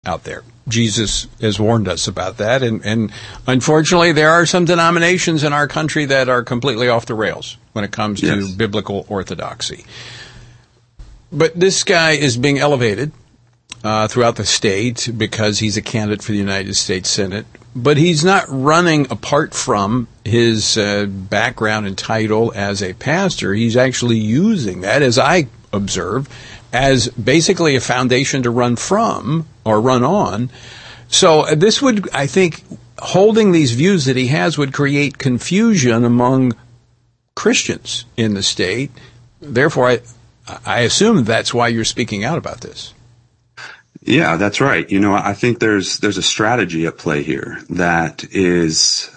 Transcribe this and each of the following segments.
out there. Jesus has warned us about that, and unfortunately there are some denominations in our country that are completely off the rails when it comes to biblical orthodoxy. But this guy is being elevated throughout the state because he's a candidate for the United States Senate, but he's not running apart from his background and title as a pastor. He's actually using that, as I observe, as basically a foundation to run from or run on. So this would, I think, holding these views that he has would create confusion among Christians in the state. Therefore, I assume that's why you're speaking out about this. Yeah, that's right. You know, I think there's a strategy at play here that's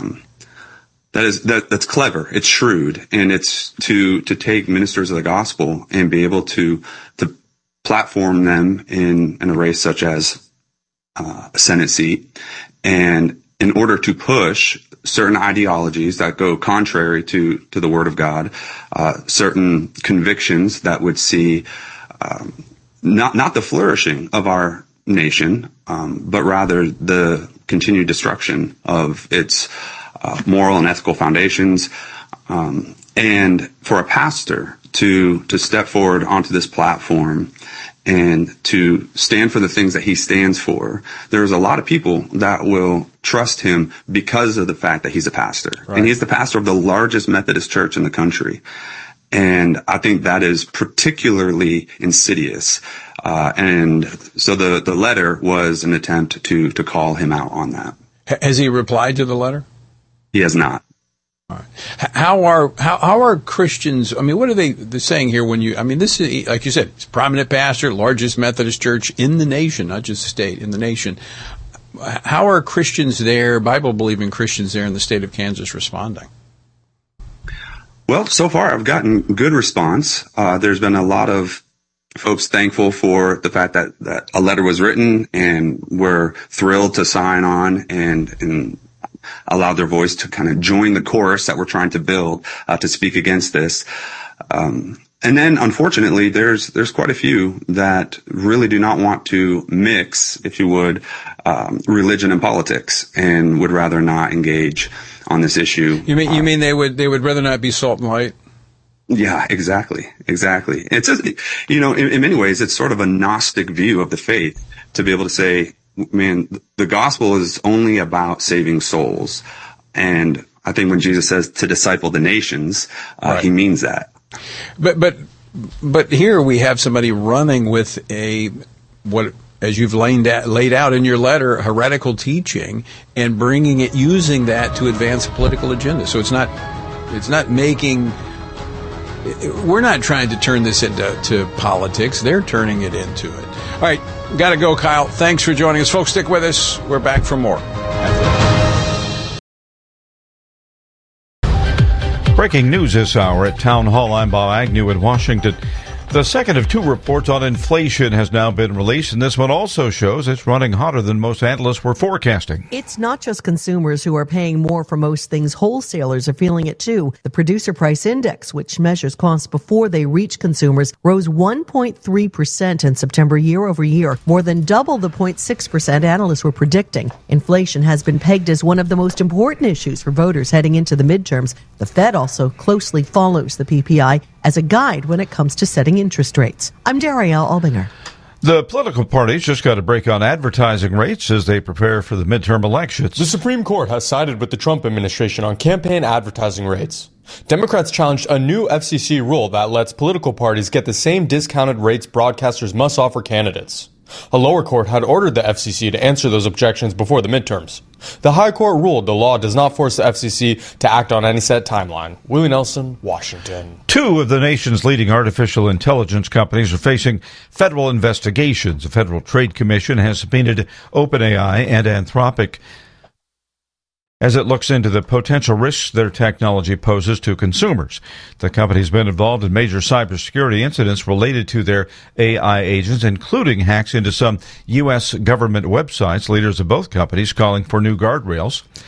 clever. It's shrewd, and it's to take ministers of the gospel and be able to platform them in a race such as a Senate seat, and in order to push certain ideologies that go contrary to the Word of God, certain convictions that would see not the flourishing of our nation, but rather the continued destruction of its moral and ethical foundations, and for a pastor to step forward onto this platform and to stand for the things that he stands for. There's a lot of people that will trust him because of the fact that he's a pastor. Right. And he's the pastor of the largest Methodist church in the country. And I think that is particularly insidious. And so the letter was an attempt to call him out on that. Has he replied to the letter? He has not. All right. How are Christians? I mean, what are they saying here? This is, like you said, it's a prominent pastor, largest Methodist church in the nation, not just the state, in the nation. How are Christians there, Bible-believing Christians there in the state of Kansas, responding? Well, so far I've gotten good response. There's been a lot of folks thankful for the fact that a letter was written and were thrilled to sign on and allow their voice to kind of join the chorus that we're trying to build to speak against this. And then, unfortunately, there's quite a few that really do not want to mix, if you would, religion and politics, and would rather not engage on this issue. You mean they would rather not be salt and light? Yeah, exactly. It's just, in many ways, it's sort of a Gnostic view of the faith to be able to say, man, the gospel is only about saving souls. And I think when Jesus says to disciple the nations, right, he means that. But here we have somebody running with as you've laid out in your letter, heretical teaching, and using that to advance a political agenda. So it's not making. We're not trying to turn this into politics. They're turning it into it. All right, got to go, Kyle. Thanks for joining us. Folks, stick with us. We're back for more. Breaking news this hour at Town Hall. I'm Bob Agnew in Washington. The second of two reports on inflation has now been released, and this one also shows it's running hotter than most analysts were forecasting. It's not just consumers who are paying more for most things. Wholesalers are feeling it too. The Producer Price Index, which measures costs before they reach consumers, rose 1.3% in September year over year, more than double the 0.6% analysts were predicting. Inflation has been pegged as one of the most important issues for voters heading into the midterms. The Fed also closely follows the PPI as a guide when it comes to setting interest rates. I'm Darielle Albinger. The political parties just got a break on advertising rates as they prepare for the midterm elections. The Supreme Court has sided with the Trump administration on campaign advertising rates. Democrats challenged a new FCC rule that lets political parties get the same discounted rates broadcasters must offer candidates. A lower court had ordered the FCC to answer those objections before the midterms. The high court ruled the law does not force the FCC to act on any set timeline. Willie Nelson, Washington. Two of the nation's leading artificial intelligence companies are facing federal investigations. The Federal Trade Commission has subpoenaed OpenAI and Anthropic as it looks into the potential risks their technology poses to consumers. The company's been involved in major cybersecurity incidents related to their AI agents, including hacks into some U.S. government websites, leaders of both companies calling for new guardrails.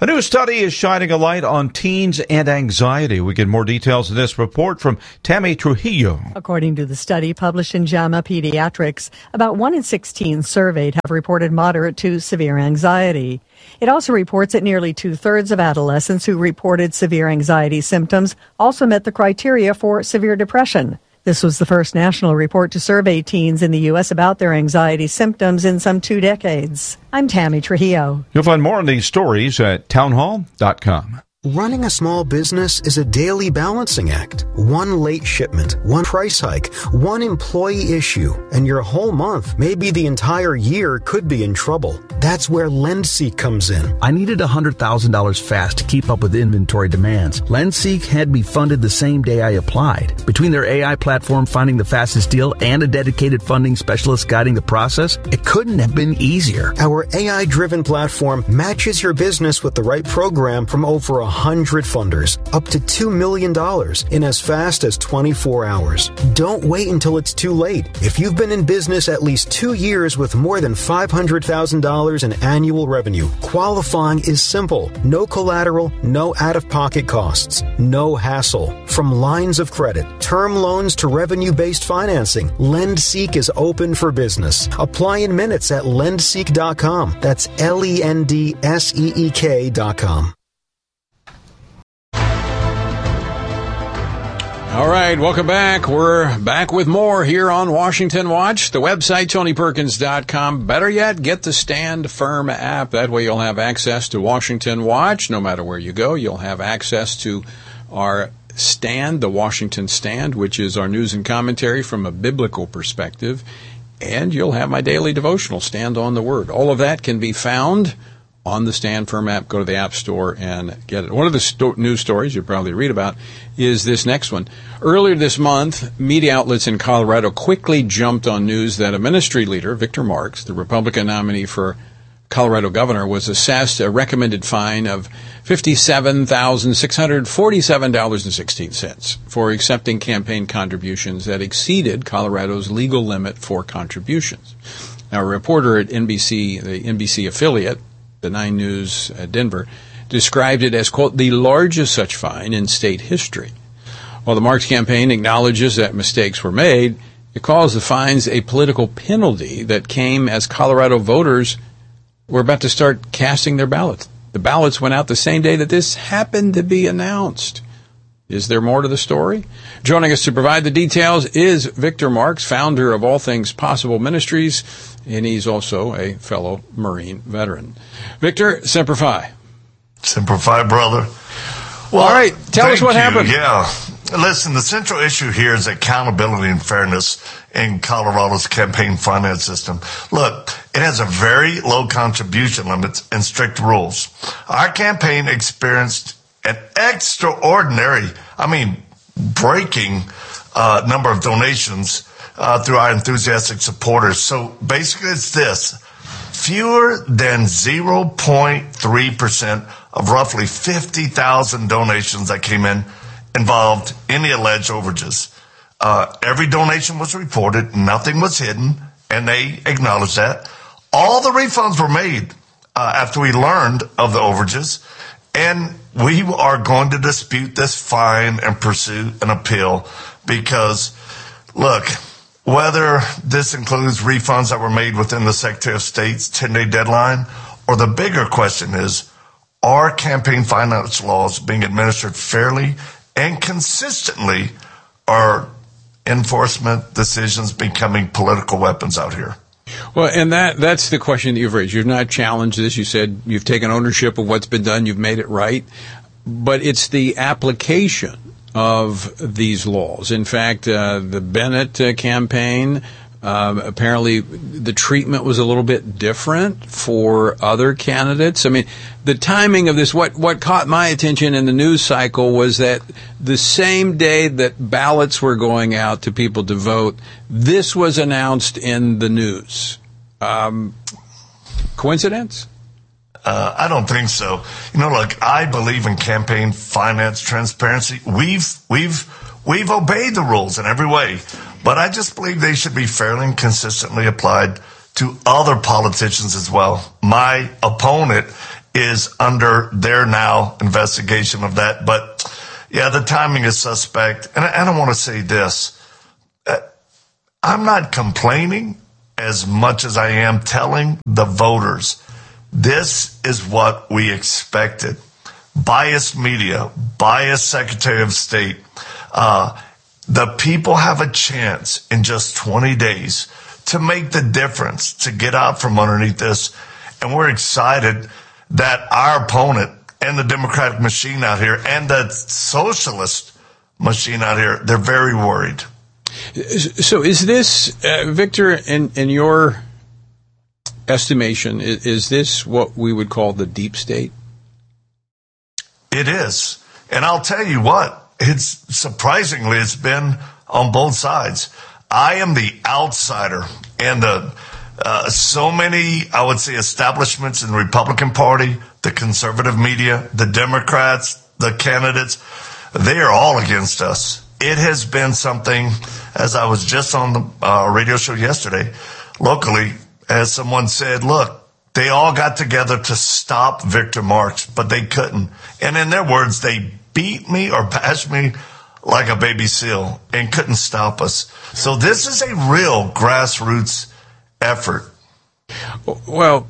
A new study is shining a light on teens and anxiety. We get more details in this report from Tammy Trujillo. According to the study published in JAMA Pediatrics, about 1 in 6 teens surveyed have reported moderate to severe anxiety. It also reports that nearly 2/3 of adolescents who reported severe anxiety symptoms also met the criteria for severe depression. This was the first national report to survey teens in the U.S. about their anxiety symptoms in some 2 decades. I'm Tammy Trujillo. You'll find more on these stories at townhall.com. Running a small business is a daily balancing act. One late shipment, one price hike, one employee issue, and your whole month, maybe the entire year, could be in trouble. That's where LendSeek comes in. I needed $100,000 fast to keep up with inventory demands. LendSeek had me funded the same day I applied. Between their AI platform finding the fastest deal and a dedicated funding specialist guiding the process, it couldn't have been easier. Our AI-driven platform matches your business with the right program from over 100 funders, up to $2 million in as fast as 24 hours. Don't wait until it's too late. If you've been in business at least 2 years with more than $500,000 in annual revenue, qualifying is simple. No collateral, no out-of-pocket costs, no hassle. From lines of credit, term loans to revenue-based financing, LendSeek is open for business. Apply in minutes at lendseek.com. That's LENDSEEK.com. All right, welcome back. We're back with more here on Washington Watch. The website, TonyPerkins.com. Better yet, get the Stand Firm app. That way you'll have access to Washington Watch. No matter where you go, you'll have access to our Stand, the Washington Stand, which is our news and commentary from a biblical perspective. And you'll have my daily devotional, Stand on the Word. All of that can be found on the Stand Firm app. Go to the App Store and get it. One of the news stories you'll probably read about is this next one. Earlier this month, media outlets in Colorado quickly jumped on news that a ministry leader, Victor Marks, the Republican nominee for Colorado governor, was assessed a recommended fine of $57,647.16 for accepting campaign contributions that exceeded Colorado's legal limit for contributions. Now, a reporter at NBC, the NBC affiliate, the 9 News Denver, described it as, quote, the largest such fine in state history. While the Marks campaign acknowledges that mistakes were made, it calls the fines a political penalty that came as Colorado voters were about to start casting their ballots. The ballots went out the same day that this happened to be announced. Is there more to the story? Joining us to provide the details is Victor Marks, founder of All Things Possible Ministries, and he's also a fellow Marine veteran. Victor, Semper Fi. Semper Fi, brother. Well, all right, tell us what happened. Yeah. Listen, the central issue here is accountability and fairness in Colorado's campaign finance system. Look, it has a very low contribution limits and strict rules. Our campaign experienced an extraordinary, breaking number of donations through our enthusiastic supporters. So basically it's this: fewer than 0.3% of roughly 50,000 donations that came in involved any alleged overages. Every donation was reported, nothing was hidden, and they acknowledged that. All the refunds were made after we learned of the overages, and we are going to dispute this fine and pursue an appeal because, look, whether this includes refunds that were made within the Secretary of State's 10-day deadline, or the bigger question is, are campaign finance laws being administered fairly and consistently, are enforcement decisions becoming political weapons out here? Well, and that's the question that you've raised. You've not challenged this. You said you've taken ownership of what's been done. You've made it right. But it's the application of these laws. In fact, the Bennett campaign, apparently the treatment was a little bit different for other candidates. I mean, the timing of this, what caught my attention in the news cycle was that the same day that ballots were going out to people to vote, this was announced in the news. Coincidence? I don't think so. Look, I believe in campaign finance transparency. We've obeyed the rules in every way, but I just believe they should be fairly and consistently applied to other politicians as well. My opponent is under their now investigation of that. But yeah, the timing is suspect. And I want to say this. I'm not complaining as much as I am telling the voters, this is what we expected. Biased media, biased Secretary of State. The people have a chance in just 20 days to make the difference, to get out from underneath this. And we're excited that our opponent and the Democratic machine out here and the socialist machine out here, they're very worried. So is this, Victor, in your estimation, is this what we would call the deep state? It is. And I'll tell you what, it's been on both sides. I am the outsider, and so many, I would say, establishments in the Republican Party, the conservative media, the Democrats, the candidates, they are all against us. It has been something, as I was just on the radio show yesterday, locally, as someone said, look, they all got together to stop Victor Marx, but they couldn't. And in their words, they beat me or bashed me like a baby seal and couldn't stop us. So this is a real grassroots effort. Well,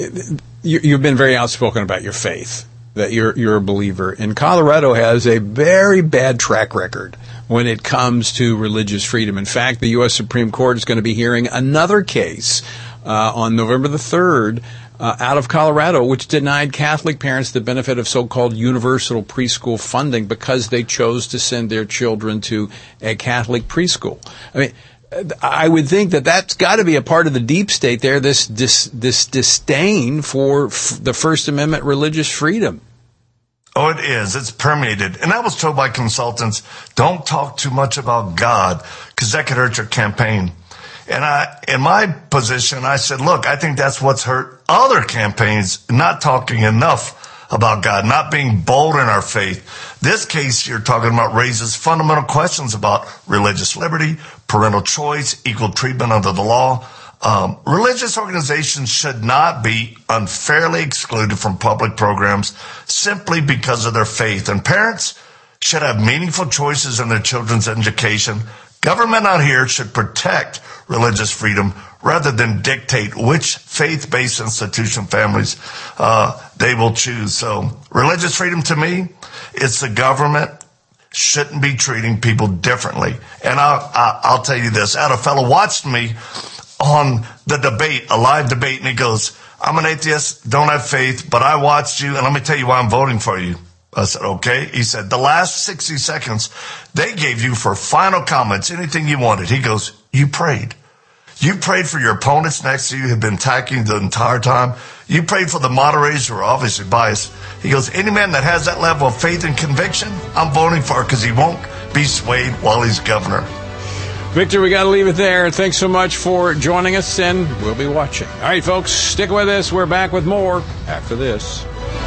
you've been very outspoken about your faith, that you're a believer. And Colorado has a very bad track record when it comes to religious freedom. In fact, the U.S. Supreme Court is going to be hearing another case on November the 3rd out of Colorado, which denied Catholic parents the benefit of so-called universal preschool funding because they chose to send their children to a Catholic preschool. I mean, I would think that that's got to be a part of the deep state there, this disdain for the First Amendment religious freedom. Oh, it is. It's permeated. And I was told by consultants, don't talk too much about God because that could hurt your campaign. And in my position, I said, look, I think that's what's hurt other campaigns, not talking enough about God, not being bold in our faith. This case you're talking about raises fundamental questions about religious liberty, parental choice, equal treatment under the law. Religious organizations should not be unfairly excluded from public programs simply because of their faith. And parents should have meaningful choices in their children's education. Government out here should protect religious freedom rather than dictate which faith-based institution families they will choose. So religious freedom to me, it's the government shouldn't be treating people differently. And I'll tell you this, I had a fellow watched me on the debate, a live debate, and he goes, I'm an atheist, don't have faith, but I watched you, and let me tell you why I'm voting for you. I said, okay. He said, the last 60 seconds, they gave you for final comments, anything you wanted. He goes, you prayed. You prayed for your opponents next to you who had been attacking the entire time. You prayed for the moderators who are obviously biased. He goes, any man that has that level of faith and conviction, I'm voting for because he won't be swayed while he's governor. Victor, we got to leave it there. Thanks so much for joining us, and we'll be watching. All right, folks, stick with us. We're back with more after this.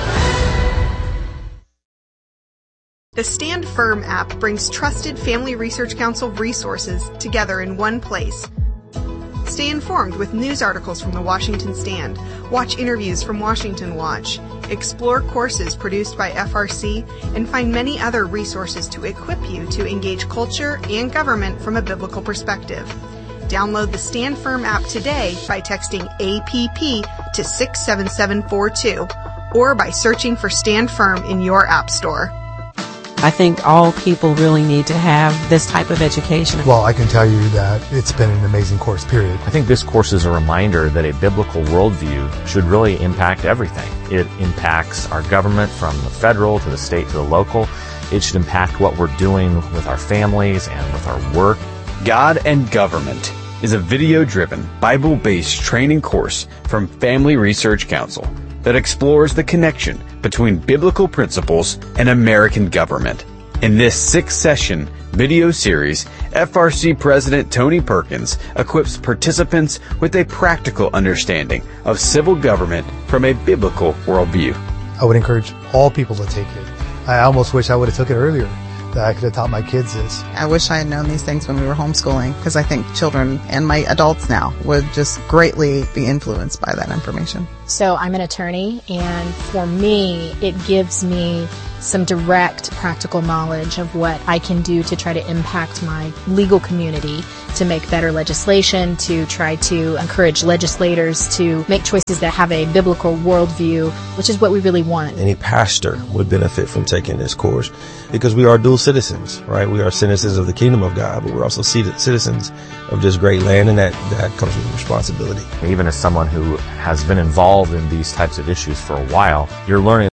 The Stand Firm app brings trusted Family Research Council resources together in one place. Stay informed with news articles from the Washington Stand, watch interviews from Washington Watch, explore courses produced by FRC, and find many other resources to equip you to engage culture and government from a biblical perspective. Download the Stand Firm app today by texting APP to 67742 or by searching for Stand Firm in your app store. I think all people really need to have this type of education. Well, I can tell you that it's been an amazing course, period. I think this course is a reminder that a biblical worldview should really impact everything. It impacts our government from the federal to the state to the local. It should impact what we're doing with our families and with our work. God and Government is a video-driven, Bible-based training course from Family Research Council that explores the connection between biblical principles and American government. In this 6-session video series, FRC President Tony Perkins equips participants with a practical understanding of civil government from a biblical worldview. I would encourage all people to take it. I almost wish I would have took it earlier, that I could have taught my kids this. I wish I had known these things when we were homeschooling, because I think children and my adults now would just greatly be influenced by that information. So I'm an attorney, and for me, it gives me some direct practical knowledge of what I can do to try to impact my legal community, to make better legislation, to try to encourage legislators to make choices that have a biblical worldview, which is what we really want. Any pastor would benefit from taking this course because we are dual citizens, right? We are citizens of the kingdom of God, but we're also citizens of this great land, and that comes with responsibility. Even as someone who has been involved in these types of issues for a while, you're learning.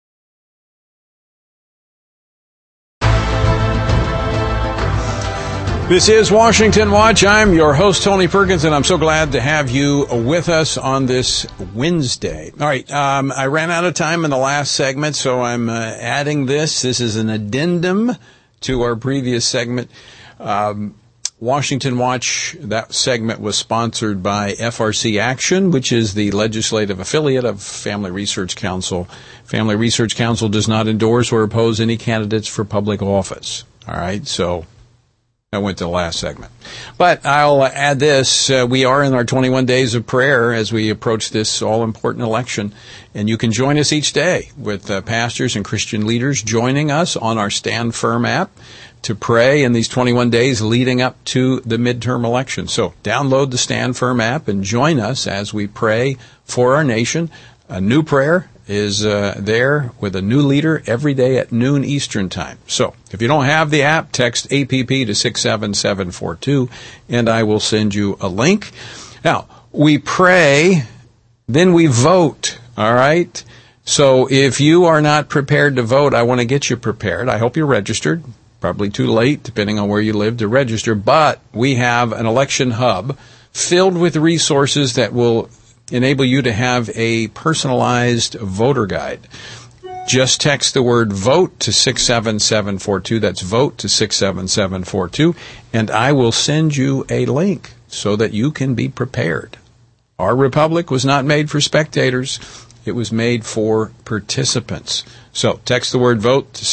This is Washington Watch. I'm your host, Tony Perkins, and I'm so glad to have you with us on this Wednesday. All right, I ran out of time in the last segment, so I'm adding this. This is an addendum to our previous segment. Washington Watch, that segment was sponsored by FRC Action, which is the legislative affiliate of Family Research Council. Family Research Council does not endorse or oppose any candidates for public office. All right, so I went to the last segment. But I'll add this. We are in our 21 days of prayer as we approach this all-important election. And you can join us each day with pastors and Christian leaders joining us on our Stand Firm app to pray in these 21 days leading up to the midterm election. So download the Stand Firm app and join us as we pray for our nation. A new prayer is there with a new leader every day at noon Eastern Time. So if you don't have the app, text APP to 67742, and I will send you a link. Now, we pray, then we vote, all right? So if you are not prepared to vote, I want to get you prepared. I hope you're registered. Probably too late, depending on where you live, to register. But we have an election hub filled with resources that will enable you to have a personalized voter guide. Just text the word VOTE to 67742. That's VOTE to 67742. And I will send you a link so that you can be prepared. Our republic was not made for spectators. It was made for participants. So text the word VOTE to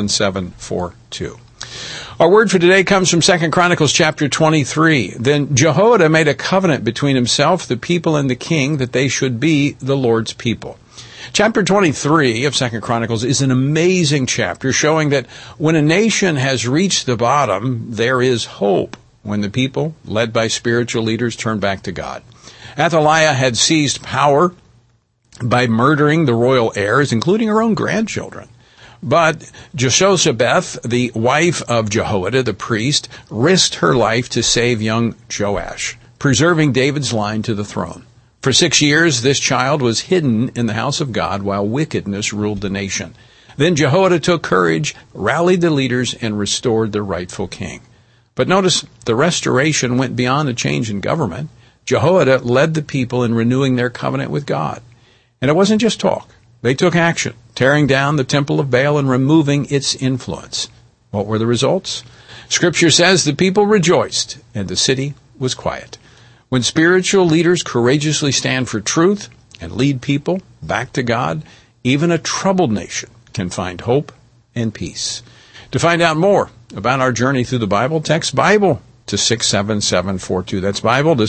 67742. Our word for today comes from 2 Chronicles chapter 23. Then Jehoiada made a covenant between himself, the people, and the king that they should be the Lord's people. Chapter 23 of 2 Chronicles is an amazing chapter showing that when a nation has reached the bottom, there is hope when the people, led by spiritual leaders, turn back to God. Athaliah had seized power by murdering the royal heirs, including her own grandchildren. But Jehoshaphat, the wife of Jehoiada, the priest, risked her life to save young Joash, preserving David's line to the throne. For 6 years, this child was hidden in the house of God while wickedness ruled the nation. Then Jehoiada took courage, rallied the leaders, and restored the rightful king. But notice the restoration went beyond a change in government. Jehoiada led the people in renewing their covenant with God. And it wasn't just talk. They took action, tearing down the temple of Baal and removing its influence. What were the results? Scripture says the people rejoiced and the city was quiet. When spiritual leaders courageously stand for truth and lead people back to God, even a troubled nation can find hope and peace. To find out more about our journey through the Bible, text Bible to 67742. That's Bible to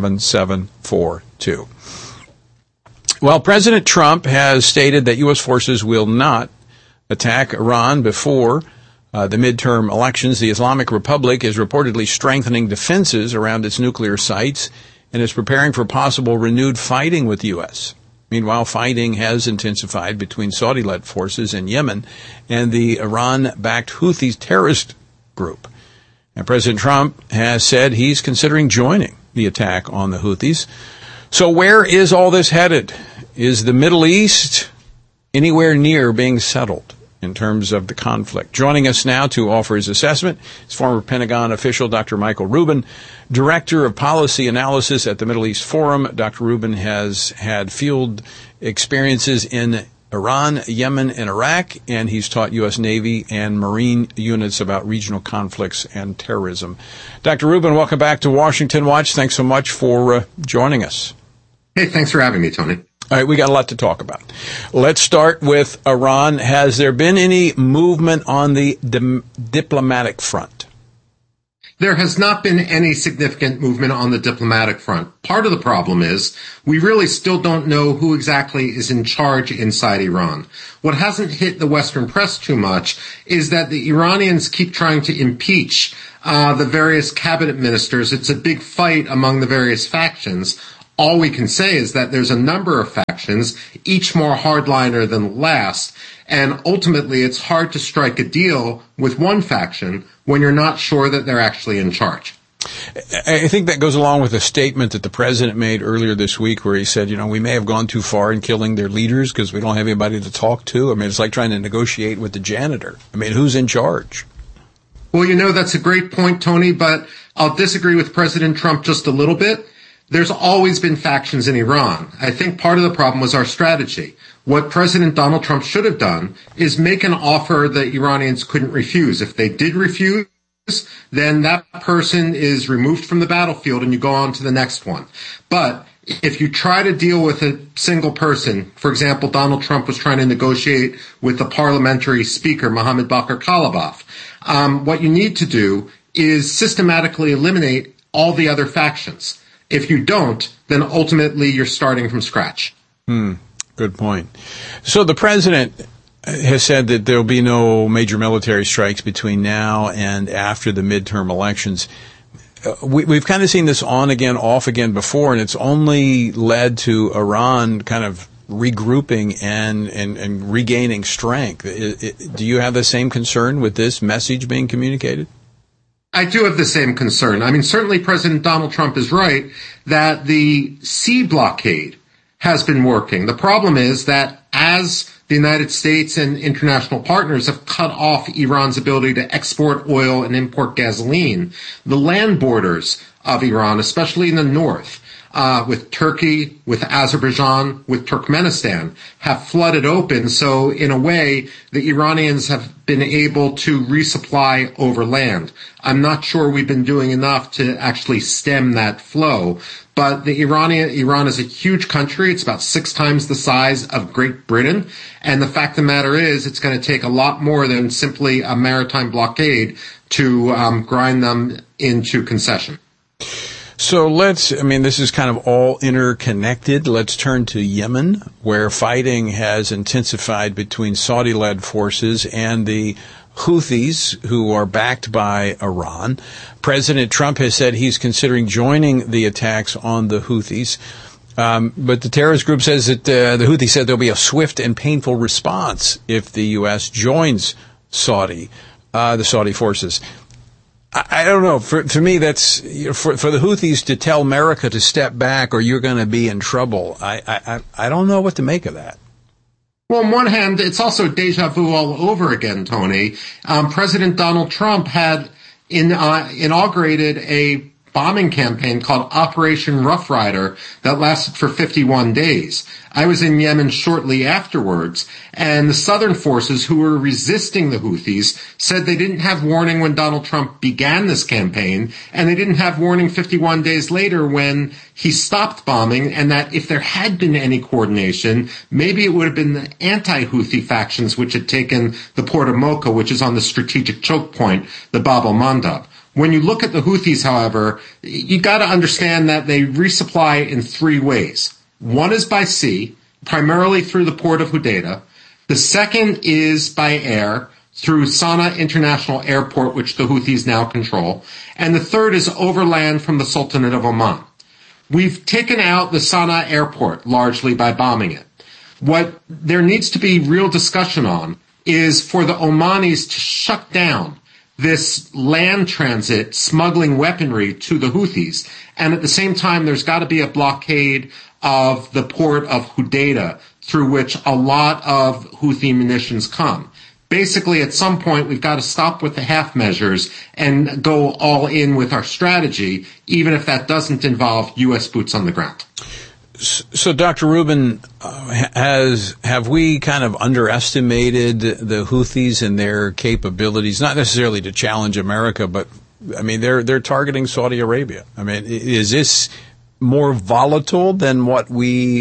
67742. Well, President Trump has stated that U.S. forces will not attack Iran before the midterm elections. The Islamic Republic is reportedly strengthening defenses around its nuclear sites and is preparing for possible renewed fighting with the U.S. Meanwhile, fighting has intensified between Saudi-led forces in Yemen and the Iran-backed Houthi terrorist group. And President Trump has said he's considering joining the attack on the Houthis. So where is all this headed? Is the Middle East anywhere near being settled in terms of the conflict? Joining us now to offer his assessment is former Pentagon official Dr. Michael Rubin, Director of Policy Analysis at the Middle East Forum. Dr. Rubin has had field experiences in Iran, Yemen, and Iraq, and he's taught U.S. Navy and Marine units about regional conflicts and terrorism. Dr. Rubin, welcome back to Washington Watch. Thanks so much for joining us. Hey, thanks for having me, Tony. All right, we got a lot to talk about. Let's start with Iran. Has there been any movement on the diplomatic front? There has not been any significant movement on the diplomatic front. Part of the problem is we really still don't know who exactly is in charge inside Iran. What hasn't hit the Western press too much is that the Iranians keep trying to impeach the various cabinet ministers. It's a big fight among the various factions. All we can say is that there's a number of factions, each more hardliner than the last, and ultimately it's hard to strike a deal with one faction when you're not sure that they're actually in charge. I think that goes along with a statement that the president made earlier this week where he said, we may have gone too far in killing their leaders because we don't have anybody to talk to. I mean, it's like trying to negotiate with the janitor. I mean, who's in charge? Well, that's a great point, Tony, but I'll disagree with President Trump just a little bit. There's always been factions in Iran. I think part of the problem was our strategy. What President Donald Trump should have done is make an offer that Iranians couldn't refuse. If they did refuse, then that person is removed from the battlefield and you go on to the next one. But if you try to deal with a single person, for example, Donald Trump was trying to negotiate with the parliamentary speaker, Mohammad Bakr Kalibaf, what you need to do is systematically eliminate all the other factions. If you don't, then ultimately you're starting from scratch. Good point. So the president has said that there will be no major military strikes between now and after the midterm elections. We've kind of seen this on again, off again before, and it's only led to Iran kind of regrouping and regaining strength. Do you have the same concern with this message being communicated? I do have the same concern. I mean, certainly President Donald Trump is right that the sea blockade has been working. The problem is that as the United States and international partners have cut off Iran's ability to export oil and import gasoline, the land borders of Iran, especially in the north, with Turkey, with Azerbaijan, with Turkmenistan, have flooded open. So in a way, the Iranians have been able to resupply over land. I'm not sure we've been doing enough to actually stem that flow. But Iran is a huge country. It's about 6 times the size of Great Britain. And the fact of the matter is it's going to take a lot more than simply a maritime blockade to grind them into concession. So this is kind of all interconnected. Let's turn to Yemen, where fighting has intensified between Saudi-led forces and the Houthis, who are backed by Iran. President Trump has said he's considering joining the attacks on the Houthis. But the terrorist group says that the Houthis said there'll be a swift and painful response if the U.S. joins the Saudi forces. I don't know. For me, that's for the Houthis to tell America to step back or you're going to be in trouble. I don't know what to make of that. Well, on one hand, it's also deja vu all over again, Tony. President Donald Trump had inaugurated a bombing campaign called Operation Rough Rider that lasted for 51 days. I was in Yemen shortly afterwards, and the southern forces who were resisting the Houthis said they didn't have warning when Donald Trump began this campaign, and they didn't have warning 51 days later when he stopped bombing, and that if there had been any coordination, maybe it would have been the anti-Houthi factions which had taken the port of Mocha, which is on the strategic choke point, the Bab el-Mandab. When you look at the Houthis, however, you got to understand that they resupply in 3 ways. One is by sea, primarily through the port of Hodeidah. The second is by air, through Sana'a International Airport, which the Houthis now control. And the third is overland from the Sultanate of Oman. We've taken out the Sana'a Airport largely by bombing it. What there needs to be real discussion on is for the Omanis to shut down this land transit smuggling weaponry to the Houthis. And at the same time, there's got to be a blockade of the port of Hodeidah through which a lot of Houthi munitions come. Basically, at some point, we've got to stop with the half measures and go all in with our strategy, even if that doesn't involve U.S. boots on the ground. So, Dr. Rubin, have we kind of underestimated the Houthis and their capabilities, not necessarily to challenge America, but, I mean, they're targeting Saudi Arabia. I mean, is this more volatile than what we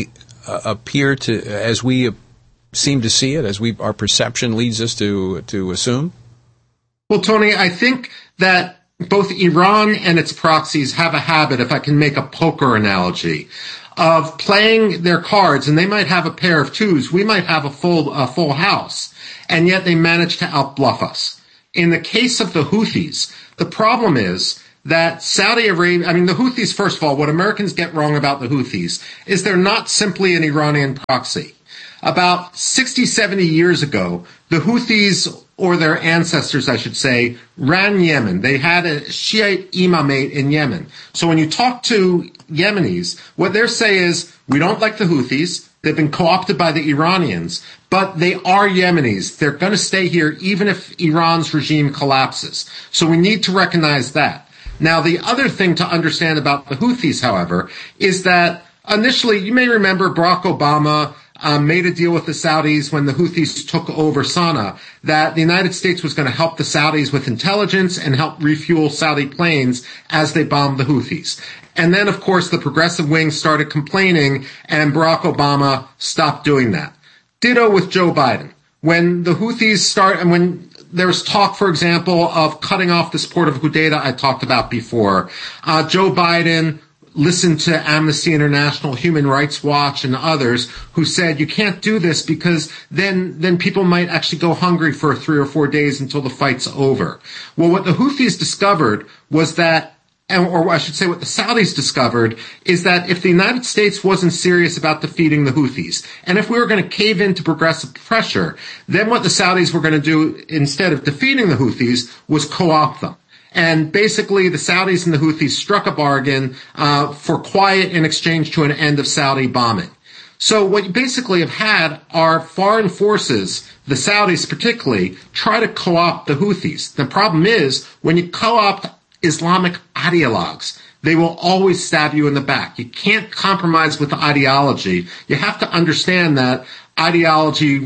appear to, as we seem to see it, as our perception leads us to assume? Well, Tony, I think that both Iran and its proxies have a habit, if I can make a poker analogy, of playing their cards, and they might have a pair of twos, we might have a full house, and yet they manage to outbluff us. In the case of the Houthis, the problem is that Saudi Arabia, the Houthis, first of all, what Americans get wrong about the Houthis is they're not simply an Iranian proxy. About 60, 70 years ago, the Houthis, or their ancestors, I should say, ran Yemen. They had a Shiite imamate in Yemen. So when you talk to Yemenis, what they say is, we don't like the Houthis. They've been co-opted by the Iranians, but they are Yemenis. They're going to stay here even if Iran's regime collapses. So we need to recognize that. Now, the other thing to understand about the Houthis, however, is that initially, you may remember Barack Obama made a deal with the Saudis when the Houthis took over Sana'a, that the United States was going to help the Saudis with intelligence and help refuel Saudi planes as they bombed the Houthis. And then, of course, the progressive wing started complaining, and Barack Obama stopped doing that. Ditto with Joe Biden. When the Houthis and when there was talk, for example, of cutting off the support of Hudaydah I talked about before, Joe Biden listened to Amnesty International, Human Rights Watch, and others who said you can't do this because then people might actually go hungry for 3 or 4 days until the fight's over. Well, what the Houthis discovered was that, or I should say what the Saudis discovered, is that if the United States wasn't serious about defeating the Houthis, and if we were going to cave into progressive pressure, then what the Saudis were going to do instead of defeating the Houthis was co-opt them. And basically, the Saudis and the Houthis struck a bargain for quiet in exchange to an end of Saudi bombing. So what you basically have had are foreign forces, the Saudis particularly, try to co-opt the Houthis. The problem is, when you co-opt Islamic ideologues, they will always stab you in the back. You can't compromise with the ideology. You have to understand that ideology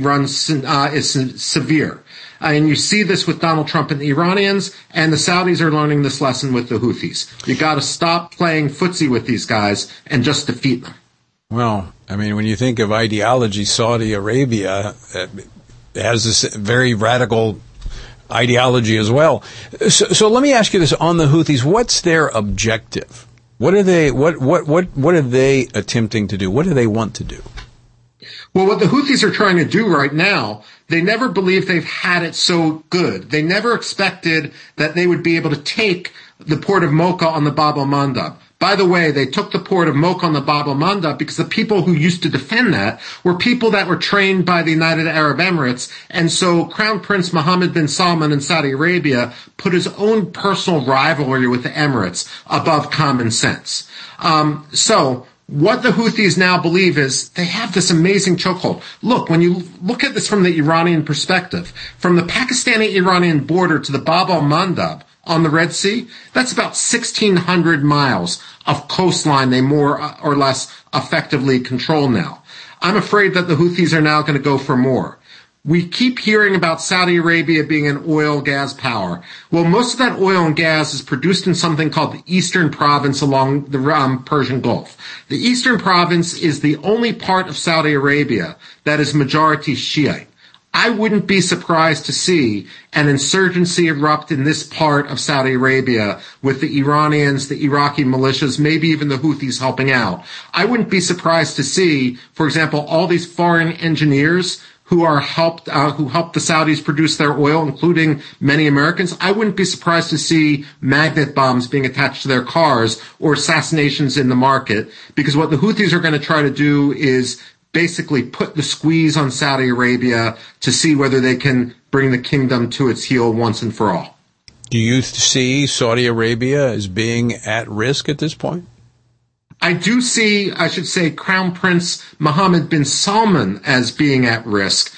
is severe. And you see this with Donald Trump and the Iranians, and the Saudis are learning this lesson with the Houthis. You got to stop playing footsie with these guys and just defeat them. Well, when you think of ideology, Saudi Arabia has this very radical ideology as well. So let me ask you this on the Houthis: what's their objective? What are they? What are they attempting to do? What do they want to do? Well, what the Houthis are trying to do right now, they never believed they've had it so good. They never expected that they would be able to take the port of Mocha on the Bab el-Mandab. By the way, they took the port of Mocha on the Bab el-Mandab because the people who used to defend that were people that were trained by the United Arab Emirates. And so Crown Prince Mohammed bin Salman in Saudi Arabia put his own personal rivalry with the Emirates above common sense. So what the Houthis now believe is they have this amazing chokehold. Look, when you look at this from the Iranian perspective, from the Pakistani-Iranian border to the Bab el-Mandab on the Red Sea, that's about 1,600 miles of coastline they more or less effectively control now. I'm afraid that the Houthis are now going to go for more. We keep hearing about Saudi Arabia being an oil gas power. Well, most of that oil and gas is produced in something called the Eastern Province along the Persian Gulf. The Eastern Province is the only part of Saudi Arabia that is majority Shiite. I wouldn't be surprised to see an insurgency erupt in this part of Saudi Arabia with the Iranians, the Iraqi militias, maybe even the Houthis helping out. I wouldn't be surprised to see, for example, all these foreign engineers who helped the Saudis produce their oil, including many Americans. I wouldn't be surprised to see magnet bombs being attached to their cars or assassinations in the market, because what the Houthis are going to try to do is basically put the squeeze on Saudi Arabia to see whether they can bring the kingdom to its heel once and for all. Do you see Saudi Arabia as being at risk at this point? I do see, I should say, Crown Prince Mohammed bin Salman as being at risk.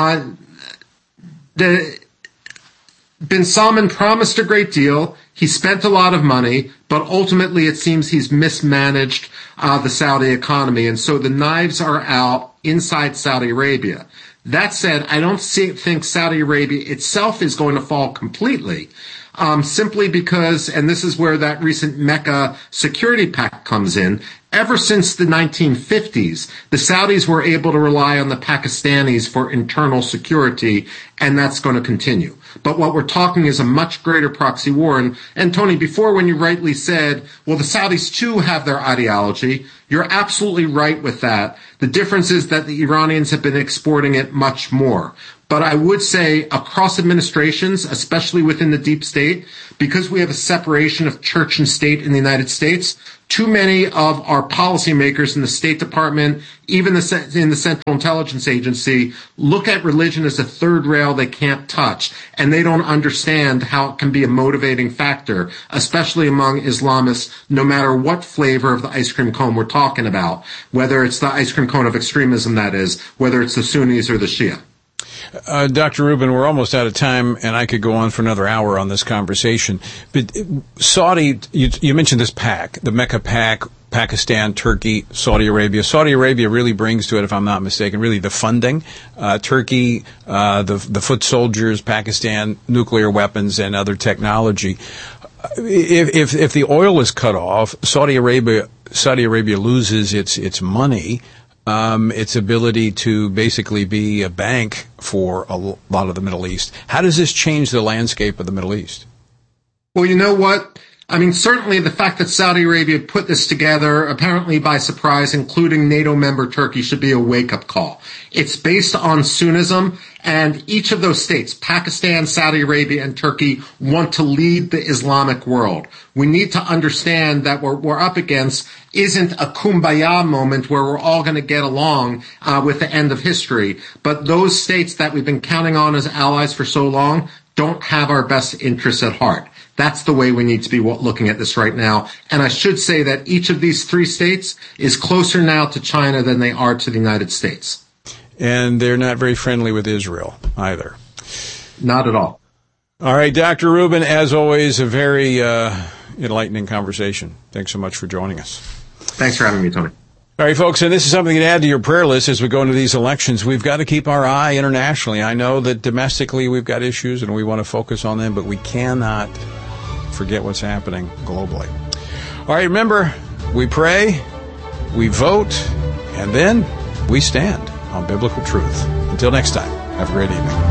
Bin Salman promised a great deal. He spent a lot of money, but ultimately it seems he's mismanaged the Saudi economy. And so the knives are out inside Saudi Arabia. That said, I don't think Saudi Arabia itself is going to fall completely. simply because, and this is where that recent Mecca security pact comes in, ever since the 1950s, the Saudis were able to rely on the Pakistanis for internal security, and that's going to continue. But what we're talking is a much greater proxy war. And Tony, before when you rightly said, well, the Saudis too have their ideology, you're absolutely right with that. The difference is that the Iranians have been exporting it much more. But I would say across administrations, especially within the deep state, because we have a separation of church and state in the United States, too many of our policymakers in the State Department, even in the Central Intelligence Agency, look at religion as a third rail they can't touch, and they don't understand how it can be a motivating factor, especially among Islamists, no matter what flavor of the ice cream cone we're talking about, whether it's the ice cream cone of extremism, that is, whether it's the Sunnis or the Shia. Dr. Rubin, we're almost out of time, and I could go on for another hour on this conversation. But Saudi, you mentioned this pact, the Mecca pact, Pakistan, Turkey, Saudi Arabia. Saudi Arabia really brings to it, if I'm not mistaken, really the funding. Turkey, the foot soldiers, Pakistan, nuclear weapons, and other technology. If the oil is cut off, Saudi Arabia loses its money. Its ability to basically be a bank for a lot of the Middle East. How does this change the landscape of the Middle East? Well, you know what? I mean, certainly the fact that Saudi Arabia put this together, apparently by surprise, including NATO member Turkey, should be a wake-up call. It's based on Sunnism, and each of those states, Pakistan, Saudi Arabia, and Turkey, want to lead the Islamic world. We need to understand that what we're up against isn't a kumbaya moment where we're all going to get along with the end of history, but those states that we've been counting on as allies for so long don't have our best interests at heart. That's the way we need to be looking at this right now. And I should say that each of these three states is closer now to China than they are to the United States. And they're not very friendly with Israel either. Not at all. All right, Dr. Rubin, as always, a very enlightening conversation. Thanks so much for joining us. Thanks for having me, Tony. All right, folks, and this is something to add to your prayer list as we go into these elections. We've got to keep our eye internationally. I know that domestically we've got issues and we want to focus on them, but we cannot forget what's happening globally. All right, remember, we pray, we vote, and then we stand on biblical truth. Until next time, have a great evening.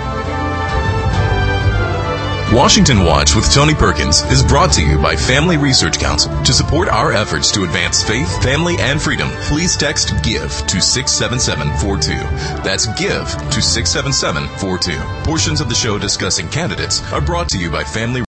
Washington Watch with Tony Perkins is brought to you by Family Research Council. To support our efforts to advance faith, family, and freedom, please text GIVE to 67742. That's GIVE to 67742. Portions of the show discussing candidates are brought to you by Family